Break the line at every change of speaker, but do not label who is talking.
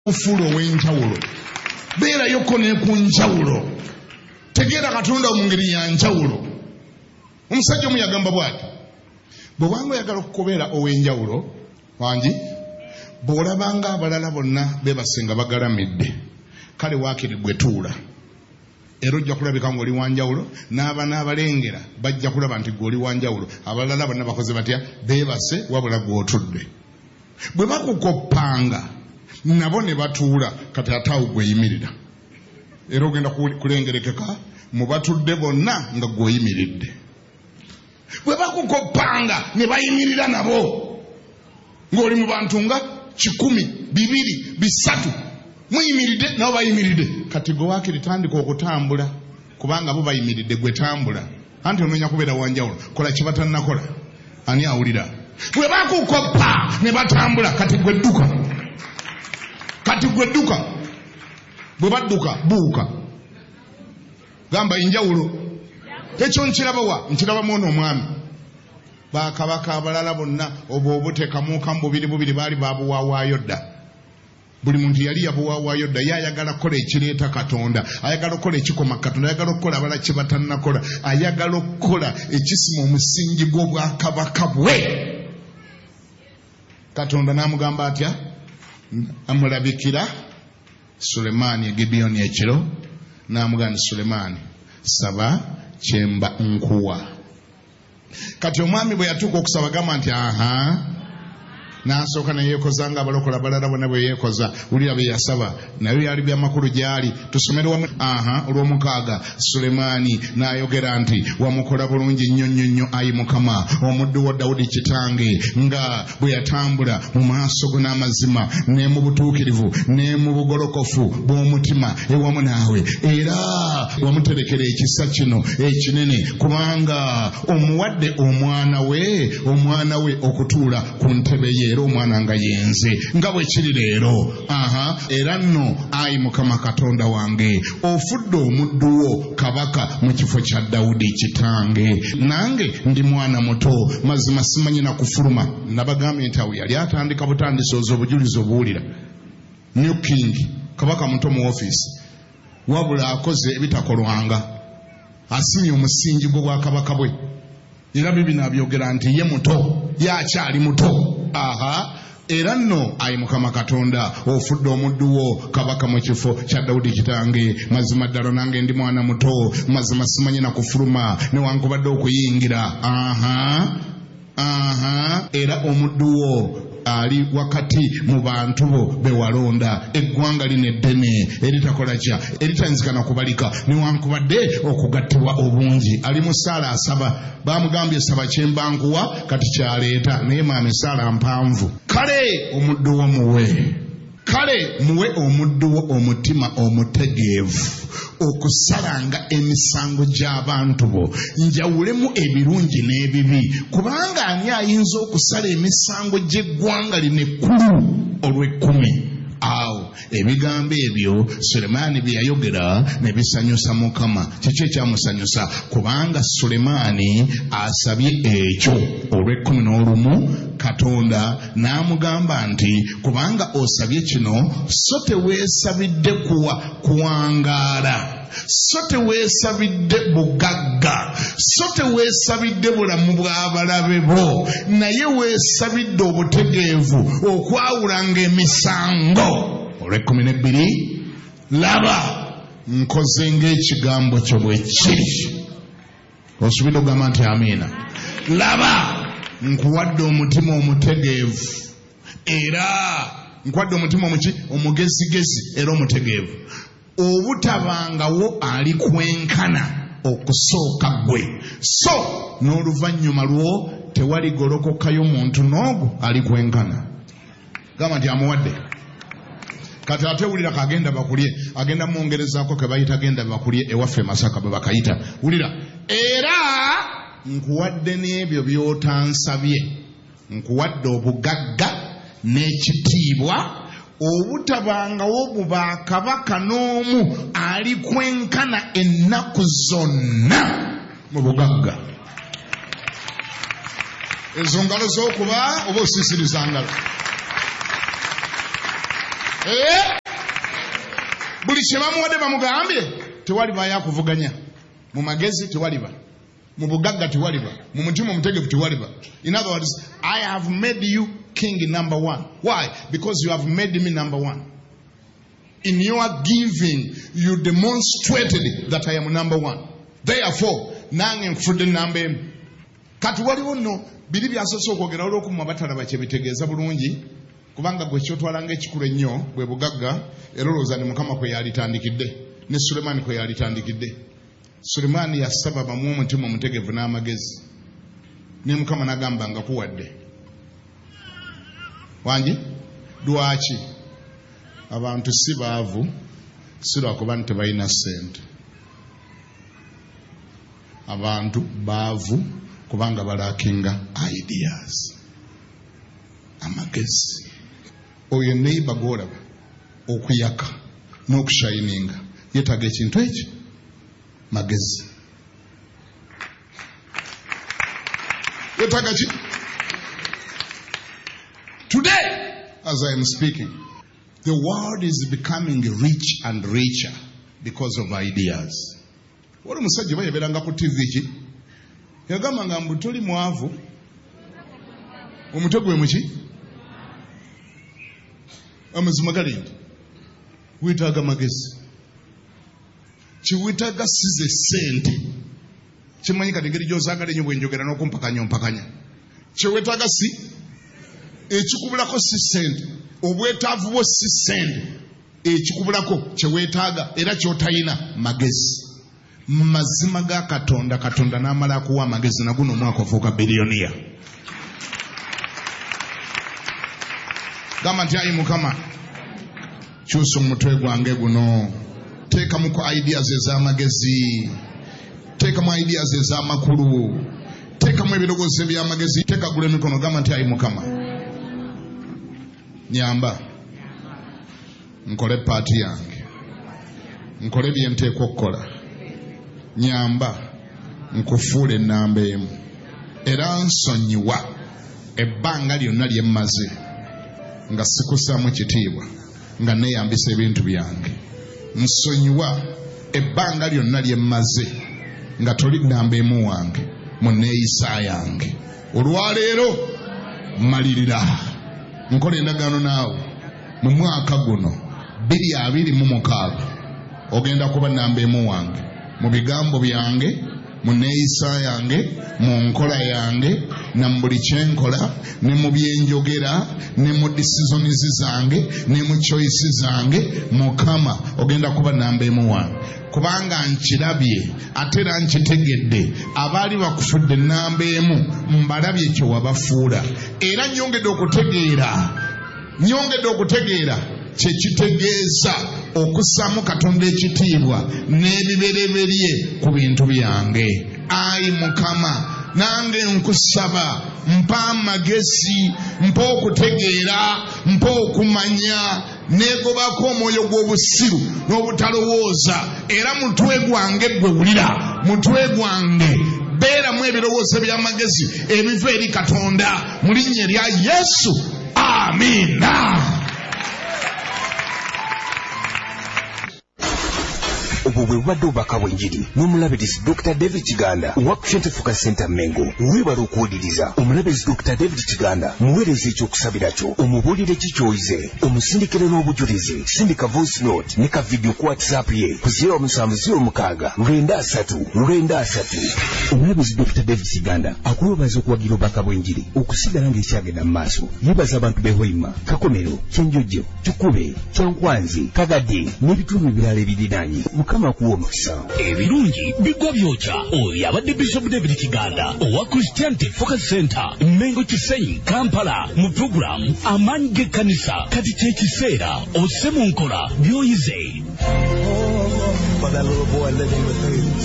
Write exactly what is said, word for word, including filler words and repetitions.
ufulo w'enjawulo beerayoko ne ku njawulo tegeera Katonda mu ngeri ya njawulo. Omusajja omu yagamba bw'ati, bwe wanga oyagala okubeera ow'enjawulo wangi bw'olabanga abalala bonna beebasenga bagalamidde, kale waakiri gwe tuula era ojja kulabika ng'oli wanjawulo, n'aba n'abalengera bajja kulaba nti gwe oli wanjawulo, abalala bonna bakoze batya beebase wabula gw'otudde. Bwe bakukoppanga nabo ne batuula kati ate awo gweyimirira era ogenda kulengerekeka mu batudde bonna nga gweoyimiridde. Bwe bakukoppanga ne bayimirira nabo ng'oli mu bantu nga kikumi bibiri bisatu muyimiridde nabo bayimiridde, kati gwe waakiri tandika okutambula kubanga bo bayimiridde gwe tambula. Anti onoonya kubeera wanjawulo, kola kye batannakola. Ani awulira? Bwe bakukoppa ne batambula kati gwe dduka, kati gwe dduka. Bwe badduka buuka gamba enjawulo. Ekyo nkiraba wa? Nkiraba mwono omwami. Bakabaka abalala bonna obo obutekamuuka mu bubiri bubiri baali babuwaawaayo dda. Buli muntu yali yabuwaawaayo dda. Ye ayagala kukola ekireeta Katonda, ayagala okukola ekikoma Katonda, ayagala okukola abala kye batannakola, ayagala okukola ekisima omusingi gw'obwakabaka bwe. Katonda n'amugamba atya? Amulabikira Sulemaani e Gibyoni ekiro, n'amugamba Sulemaani saba kyemba nkuwa. Kati omwami bwe yatuuka okusaba gamba nti aha, n'asooka ne yeekoza nga abalokola abalala bonna bwe yeekoza. Wulira bye yasaba nayo yali by'amakulu gy'ali. Tusomere wamu aha olw'omukaaga. Sulemaani n'ayogera nti wamukola bulungi nnyo nnyo nnyo ayi Mukama, omuddu wo Dawudi kitange nga bwe yatambula mu maaso go n'amazima ne mu butuukirivu ne mu bugolokofu bw'omutima ewamu naawe, era wamuterekera ekisa kino ekinene kubanga omuwadde omwana we omwana we okutuula ku ntebe ye, era omwana nga yenze nga bwe kiri leero. Aha, era nno ayi Mukama Katonda wange ofudde omuddu wo kabaka mu kifo kya Dawudi kitange. Nange ndi mwana muto, mazima simanyi na kufuluma. Nabagambye nti awo yali atandika butandisooza obujulizi obuwulira. New King, kabaka muto mu ofiisi, wabula akoze ebitakolwanga, asimye omusingi gw'obwakabaka bwe. Era bibi nabyogera nti ye muto, ye akyali muto. Aha, era nno ayi Mukama Katonda ofudde omuddu wo kabaka mu kifo kya Dawudi kitange. Mazima ddala nange ndi mwana muto, mazima simanyi na kufuluma newankubadde okuyingira. Aha, aha, era omuddu wo ali wakati mu bantu bo be walonda, eggwanga lino eddene eritakola kya eritanzikana kubalika newankubadde okugattibwa obungi. Ali mu ssaala asaba, bamugambye saba kyembankuwa kati kyaleeta, naye maama essaala mpanvu. Kale omuddu wo muwe, kale muwe omuddu wo omutima omutegeevu okusalanga emisango gy'abantu bo, njawulemu ebirungi n'ebibi, kubanga ani ayinza okusala emisango gy'eggwanga lino ekkulu olw'ekkumi? Awo ebigambo ebyo Sulemaani bye yayogera ne bisanyusa Mukama. Kiki ekyamusanyusa? Kubanga Sulemaani asabye ekyo olw'ekkumi n'olumu. Katonda n'amugamba nti kubanga osabye kino, so teweesabidde kuwa kuwangaala, so teweesabidde bugagga, so teweesabidde bulamu bw'abalabe bo, naye weesabidde obutegeevu okwawulanga emisango. Olw'ekkumi n'ebbiri, laba nkoze ng'ekigambo kyo bwe kiri. Osubidde okugamba nti amiina. Laba nkuwadde omutima omutegeevu, era nkuwadde omutima omuki omugezigezi era omutegeevu, obutabangawo ali kwenkana okusooka ggwe, so n'oluvannyuma lwo tewaligolokokayo muntu n'ogwo ali kwenkana. Gamba nti amuwadde. Kati ate wulira kagenda bakulye, agenda mwongerezaako ke bayita genda bakulye ewaffe Masaka bwe bakayita. Wulira, era nkuwadde n'ebyo by'otansabye, nkuwadde obugagga n'ekitiibwa, obutabangawo mu bakabaka n'omu ali kwenkana ennaku zonna mu bugagga. Ezo ngalo z'okuba oba osiisiriza ngalo. eh buli kye bamuwadde bamugambye tewaliba yakuvuganya. Mu magezi tewaliba, mu bugagga tewaliba, mu mutima omutegevu tewaliba. In other words, I have made you king number one. Why? Because you have made me number one. In your giving, you demonstrated that I am number one. Therefore, nange nfudde number emu. Kati waliwo nno biri byasoose okwogera olw'okumwa batalaba kye bitegeeza bulungi, kubanga gwe kyotwalanga ekikulu ennyo bwe bugagga, era olowooza ne Mukama kwe yalitandikidde, ne Sulemaani kwe yalitandikidde. Sulemaani yasaba bamuwe omutima omutegevu n'amagezi, ne Mukama n'agamba nga kuwadde. Wangi lwaki? Abantu si baavu, si lwakuba nti tebalina ssente. Abantu baavu kubanga balakinga ideas, amagezi. Oyo neighbor gw'olaba okuyaka n'okushayininga yeetaaga ekintu eki, magezi. Yeetaaga ki? Today, as I am speaking, the world is becoming rich and richer because of ideas. Wali omusajja bayeberanga ku T V ki yagamba nga mbu tuli mwavu omutwe gwe muki amazima gali nti wetaaga magezi, kiwetaaga size ssente. Kimanyi kati engeri gy'osaagala ennyo bwenjogera n'okumpakanya ompakanya. Kiwetaaga si ekikubulako si ssente, obwetaavu bwo si ssente, ekikubulako kyewetaaga era ky'otayina magezi. Mazima ga Katonda, Katonda n'amala akuwa amagezi na guno omwaka ofuuka biliyoniya. Gamba nti ayi Mukama kyusa omutwe gwange guno, teekamu ku ideas ez'amagezi, teekamu ideas ez'amakulu, teekamu ebirowoozo eby'amagezi, teekagula emikono. Gamba nti ayi Mukama nyamba nkole paati yange, nkole bye nteekwa okukola. Nyamba nkufuule ennamba emu, era nsonyiwa ebbanga lyonna lye mmaze nga sikusaamu kitiibwa, nga neeyambisa ebintu byange. Nsonyiwa ebbanga lyonna lye mmaze nga toli nnamba emu wange mu neeyisa yange. Olwaleero mmalirira, nkola endagaano naawe mu mwaka guno bbiri abiri mu mukaaga ogenda kuba nnamba emu wange mu bigambo byange, mu neeyisa yange, mu nkola yange, na mu buli kyenkola, ne mu byenjogera, ne mu decisions zange, ne mu choice zange. Mukama ogenda kuba nnamba emu wange, kubanga nkirabye ate era nkitegedde. Abaali bakufudde nnamba emu mbalabye kye wabafuula, era nyongedde okutegeera nyongedde okutegeera kye kitegeeza okussaamu Katonda ekitiibwa n'ebibereberye ku bintu byange. Ayi Mukama, nange nkusaba mpa amagezi, mpa okutegeera, mpa okumanya, neegobako omwoyo gw'obusiru n'obutalowooza. Era mutwe gwange gwe wulira, mutwe gwange beeramu ebirowoozo by'amagezi ebiva eri Katonda mu linnya lya Yesu. Amiina.
Obwo bwe bubadde obubaka bw'enjiri n'omulabirizi Doctor David Kiganda owa Christian Focus Center Mengo. Weebala okuwuliriza omulabirizi Doctor David Kiganda, muweereza ekyokusabira kyo, omubuulire kikyoyize, omusindikire n'obujulizi. Sindika voice note ne ka video ku WhatsApp ye ku zero musanvu zero mukaaga lwenda asatu lwenda asatu. Omulabirizi Doctor David Kiganda akuweebaza okuwagira obubaka bw'enjiri okusigala ng'ekyagenda mu maaso. Yeebaza abantu b'e Hoima, Kakomero, Kyenjojo, Kikube, Kyankwanzi, Kagadde n'ebitundu ebirala ebiriraanye. Mukama kuwa omukisa.
Ebirungi bigwa byokya. Oyo abadde Bishop David Kiganda owa Christian Focus Center Mengo, Kisenyi, Kampala mu program Amaanyi g'Ekkanisa. Kati kye kiseera osse mu nkola by'oyize.